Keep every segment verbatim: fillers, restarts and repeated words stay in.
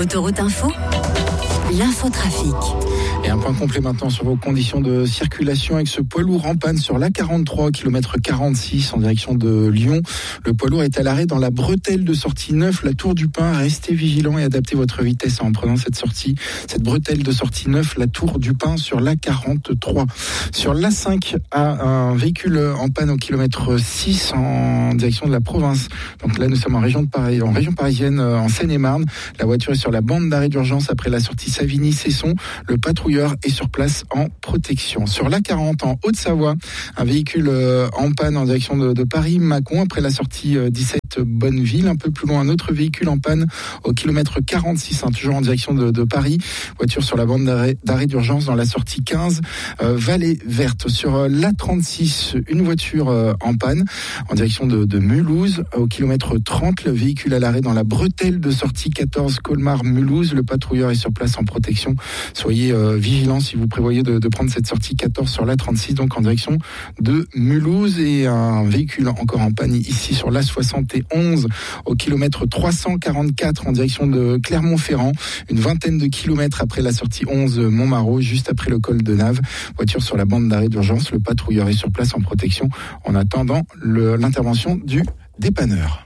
Autoroute Info, l'infotrafic. Et un point complet maintenant sur vos conditions de circulation avec ce poids lourd en panne sur l'A quarante-trois, kilomètre quarante-six en direction de Lyon. Le poids lourd est à l'arrêt dans la bretelle de sortie neuf, la Tour du Pin. Restez vigilants et adaptez votre vitesse en prenant cette sortie, cette bretelle de sortie neuf, la Tour du Pin sur l'A quarante-trois. Sur l'A cinq, un véhicule en panne au kilomètre six en direction de la province. Donc là, nous sommes en région, de Paris, en région parisienne, en Seine-et-Marne. La voiture est sur la bande d'arrêt d'urgence après la sortie Savigny-Cesson. Le patrouilleur est sur place en protection. Sur l'A quarante en Haute-Savoie, un véhicule en panne en direction de, de Paris-Mâcon après la sortie dix-sept Bonneville. Un peu plus loin, un autre véhicule en panne au kilomètre quarante-six, hein, toujours en direction de, de Paris. Voiture sur la bande d'arrêt, d'arrêt d'urgence dans la sortie quinze, euh, Vallée Verte. Sur l'A trente-six, une voiture euh, en panne en direction de, de Mulhouse. Au kilomètre trente, le véhicule à l'arrêt dans la bretelle de sortie quatorze Colmar-Mulhouse. Le patrouilleur est sur place en protection. Soyez euh, vigilants si vous prévoyez de, de prendre cette sortie quatorze sur l'A trente-six, donc en direction de Mulhouse. Et un véhicule encore en panne ici sur l'A soixante et onze au kilomètre trois cent quarante-quatre en direction de Clermont-Ferrand. Une vingtaine de kilomètres après la sortie onze Montmarault, juste après le col de Naves. Voiture sur la bande d'arrêt d'urgence. Le patrouilleur est sur place en protection en attendant le, l'intervention du dépanneur.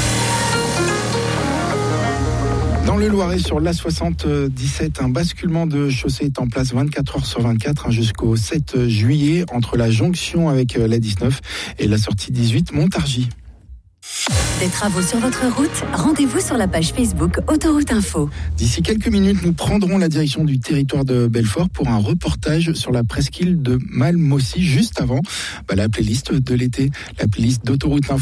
Dans le Loiret, sur l'A soixante-dix-sept, un basculement de chaussée est en place vingt-quatre heures sur vingt-quatre hein, jusqu'au sept juillet entre la jonction avec la dix-neuf et la sortie dix-huit Montargis. Des travaux sur votre route? Rendez-vous sur la page Facebook Autoroute Info. D'ici quelques minutes, nous prendrons la direction du territoire de Belfort pour un reportage sur la presqu'île de Malmossy. Juste avant, bah, la playlist de l'été, la playlist d'Autoroute Info.